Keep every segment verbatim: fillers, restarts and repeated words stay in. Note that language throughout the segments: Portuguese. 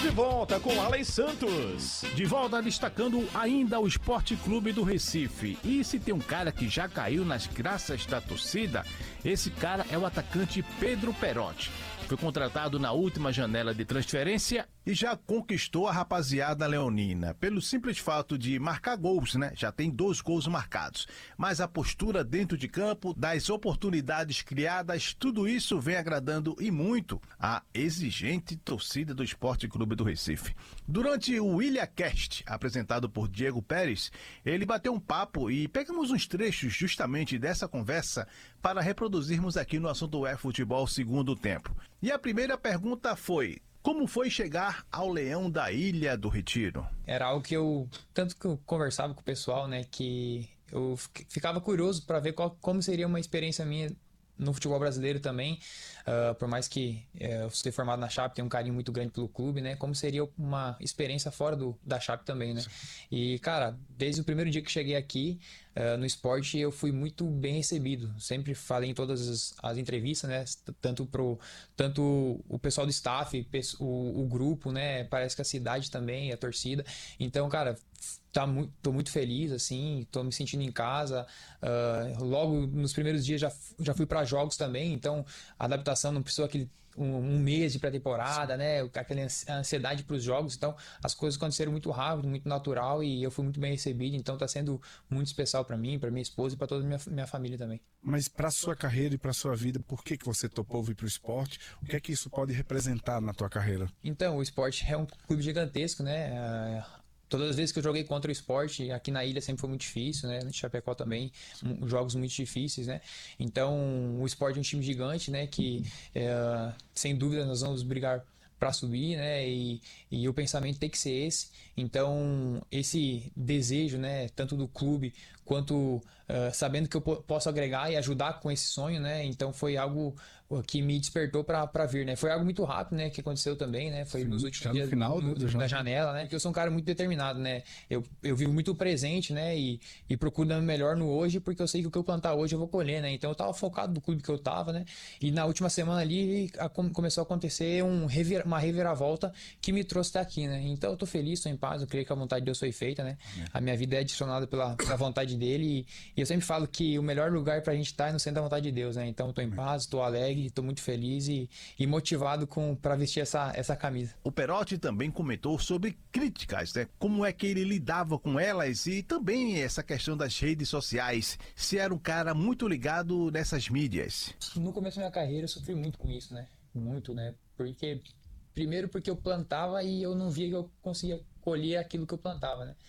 de volta com Alen Santos. De volta destacando ainda o Esporte Clube do Recife. E se tem um cara que já caiu nas graças da torcida, esse cara é o atacante Pedro Perotti. Foi contratado na última janela de transferência e já conquistou a rapaziada leonina. Pelo simples fato de marcar gols, né? Já tem dois gols marcados. Mas a postura dentro de campo, das oportunidades criadas, tudo isso vem agradando e muito a exigente torcida do Esporte Clube do Recife. Durante o IlhaCast, apresentado por Diego Pérez, ele bateu um papo e pegamos uns trechos justamente dessa conversa para reproduzirmos aqui no Assunto é Futebol Segundo Tempo. E a primeira pergunta foi: como foi chegar ao Leão da Ilha do Retiro? Era algo que eu, tanto que eu conversava com o pessoal, né, que eu ficava curioso para ver qual, como seria uma experiência minha no futebol brasileiro também, uh, por mais que uh, eu ser formado na Chape, tenho um carinho muito grande pelo clube, né, como seria uma experiência fora do, da Chape também, né. E, cara, desde o primeiro dia que cheguei aqui, uh, no esporte, eu fui muito bem recebido, sempre falei em todas as, as entrevistas, né, tanto, pro, tanto o pessoal do staff, o, o grupo, né, parece que a cidade também, a torcida, então, cara, Tá muito, tô muito feliz, assim, tô me sentindo em casa. Uh, logo nos primeiros dias já, já fui para jogos também, então a adaptação não precisou aquele um, um mês de pré-temporada, né? Aquela ansiedade para os jogos, então as coisas aconteceram muito rápido, muito natural e eu fui muito bem recebido, então tá sendo muito especial para mim, para minha esposa e para toda a minha, minha família também. Mas para sua carreira e para sua vida, por que que você topou vir para o esporte? O que é que isso pode representar na tua carreira? Então, o esporte é um clube gigantesco, né? Uh, Todas as vezes que eu joguei contra o esporte, aqui na ilha sempre foi muito difícil, né? No Chapecó também, um, jogos muito difíceis, né? Então, o esporte é um time gigante, né? Que, é, sem dúvida, nós vamos brigar para subir, né? E, e o pensamento tem que ser esse. Então, esse desejo, né? Tanto do clube quanto uh, sabendo que eu posso agregar e ajudar com esse sonho, né? Então, foi algo que me despertou para vir, né? Foi algo muito rápido, né? Que aconteceu também, né? Foi Sim, nos últimos dias no final do, do, da janela, né? Porque eu sou um cara muito determinado, né? Eu, eu vivo muito presente, né? E, e procuro dar o melhor no hoje, porque eu sei que o que eu plantar hoje eu vou colher, né? Então, eu tava focado no clube que eu tava, né? E na última semana ali a, começou a acontecer um revira, uma reviravolta que me trouxe até aqui, né? Então, eu tô feliz, tô em paz, eu creio que a vontade de Deus foi feita, né? É. A minha vida é adicionada pela, pela vontade dele e, e eu sempre falo que o melhor lugar pra gente estar é no centro da vontade de Deus, né? Então, eu tô em paz, tô alegre, tô muito feliz e, e motivado para vestir essa, essa camisa. O Perotti também comentou sobre críticas, né? Como é que ele lidava com elas e também essa questão das redes sociais, se era um cara muito ligado nessas mídias. No começo da minha carreira eu sofri muito com isso, né? Muito, né? Porque, primeiro porque eu plantava e eu não via que eu conseguia colher aquilo que eu plantava, né?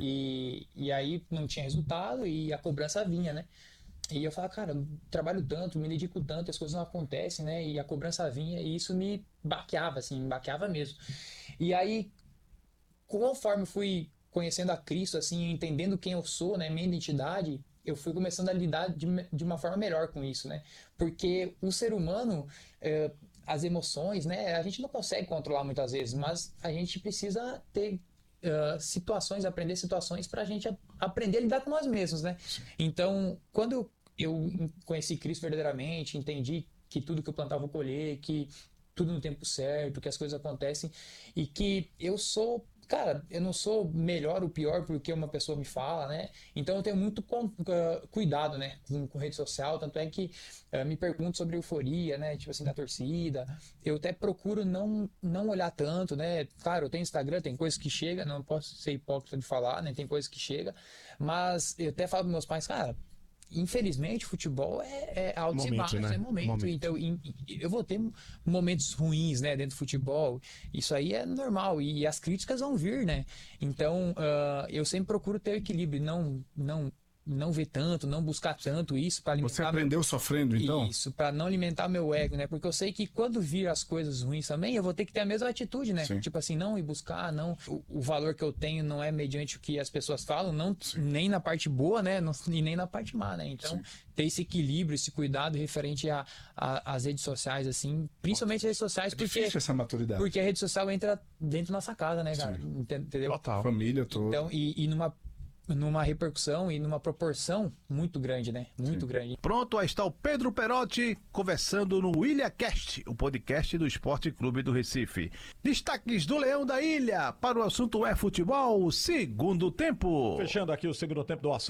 E, e aí não tinha resultado e a cobrança vinha, né? E eu falava, cara, eu trabalho tanto, me dedico tanto, as coisas não acontecem, né? E a cobrança vinha e isso me baqueava, assim, me baqueava mesmo. E aí, conforme fui conhecendo a Cristo, assim, entendendo quem eu sou, né? Minha identidade, eu fui começando a lidar de, de uma forma melhor com isso, né? Porque o ser humano, é, as emoções, né? A gente não consegue controlar muitas vezes, mas a gente precisa ter Uh, situações, aprender situações para a gente a, aprender a lidar com nós mesmos, né? Então, quando eu, eu conheci Cristo verdadeiramente, entendi que tudo que eu plantava eu vou colher, que tudo no tempo certo, que as coisas acontecem e que eu sou, cara, eu não sou melhor ou pior porque uma pessoa me fala, né? Então eu tenho muito com, uh, cuidado, né, com, com rede social, tanto é que uh, me perguntam sobre euforia, né, tipo assim, da torcida. Eu até procuro não, não olhar tanto, né? Claro, eu tenho Instagram, tem coisas que chega, não posso ser hipócrita de falar, né? Tem coisas que chega, mas eu até falo para meus pais, cara, infelizmente, futebol é, é altos e baixos, né? É momento. momento. Então, eu vou ter momentos ruins, né, dentro do futebol. Isso aí é normal. E as críticas vão vir, né? Então, uh, eu sempre procuro ter equilíbrio, não, não, não ver tanto, não buscar tanto isso para alimentar. Você aprendeu meu... sofrendo, então? Isso, para não alimentar meu ego, né? Porque eu sei que quando vir as coisas ruins também, eu vou ter que ter a mesma atitude, né? Sim. Tipo assim, não ir buscar, não. O, o valor que eu tenho não é mediante o que as pessoas falam, não, nem na parte boa, né? Não, e nem na parte má, né? Então, Sim. ter esse equilíbrio, esse cuidado referente às redes sociais, assim, principalmente as redes sociais, é porque. Difícil essa maturidade. Porque a rede social entra dentro da nossa casa, né, cara? Sim. Entendeu? Total. Família toda. Então, e, e numa numa repercussão e numa proporção muito grande, né? Muito grande. Pronto, aí está o Pedro Perotti conversando no IlhaCast, o podcast do Esporte Clube do Recife. Destaques do Leão da Ilha para o assunto é futebol, segundo tempo. Fechando aqui o segundo tempo do assunto.